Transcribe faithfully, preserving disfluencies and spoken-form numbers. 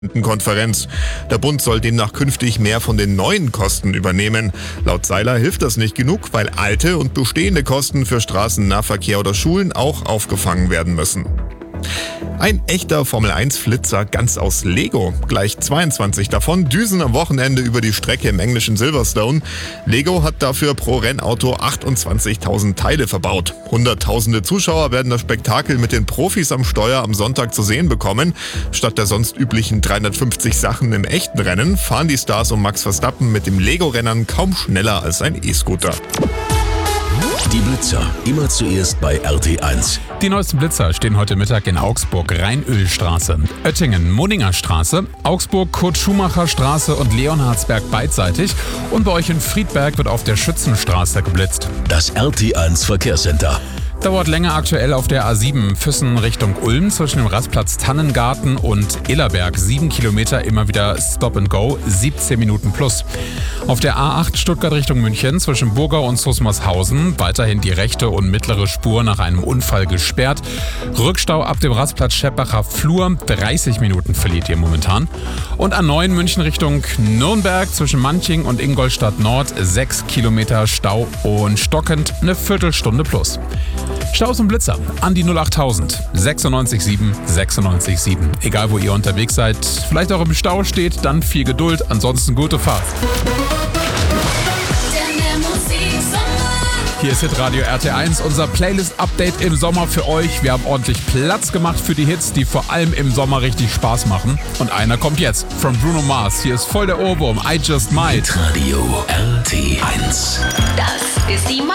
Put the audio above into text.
Konferenz. Der Bund soll demnach künftig mehr von den neuen Kosten übernehmen. Laut Seiler hilft das nicht genug, weil alte und bestehende Kosten für Straßennahverkehr oder Schulen auch aufgefangen werden müssen. Ein echter Formel eins Flitzer ganz aus Lego. Gleich zweiundzwanzig davon düsen am Wochenende über die Strecke im englischen Silverstone. Lego hat dafür pro Rennauto achtundzwanzigtausend Teile verbaut. Hunderttausende Zuschauer werden das Spektakel mit den Profis am Steuer am Sonntag zu sehen bekommen. Statt der sonst üblichen dreihundertfünfzig Sachen im echten Rennen fahren die Stars um Max Verstappen mit dem Lego-Rennern kaum schneller als ein E-Scooter. Die Blitzer, immer zuerst bei R T eins. Die neuesten Blitzer stehen heute Mittag in Augsburg, Rheinölstraße, Oettingen, Munninger Straße, Augsburg, Kurt-Schumacher-Straße und Leonhardsberg beidseitig. Und bei euch in Friedberg wird auf der Schützenstraße geblitzt. Das R T eins Verkehrscenter. Dauert länger aktuell auf der A sieben Füssen Richtung Ulm zwischen dem Rastplatz Tannengarten und Illerberg. Sieben Kilometer immer wieder Stop and Go, siebzehn Minuten plus. Auf der A acht Stuttgart Richtung München zwischen Burgau und Susmarshausen weiterhin die rechte und mittlere Spur nach einem Unfall gesperrt. Rückstau ab dem Rastplatz Scheppacher Flur, dreißig Minuten verliert ihr momentan. Und A neun München Richtung Nürnberg zwischen Manching und Ingolstadt Nord, sechs Kilometer Stau und stockend eine Viertelstunde plus. Staus und Blitzer an die null achttausend sechsundneunzig sieben sechsundneunzig sieben. Egal wo ihr unterwegs seid, vielleicht auch im Stau steht, dann viel Geduld, ansonsten gute Fahrt. Hier ist Hitradio R T eins, unser Playlist-Update im Sommer für euch. Wir haben ordentlich Platz gemacht für die Hits, die vor allem im Sommer richtig Spaß machen. Und einer kommt jetzt, von Bruno Mars. Hier ist voll der Ohrwurm, I Just Might. Hitradio R T eins. Das ist die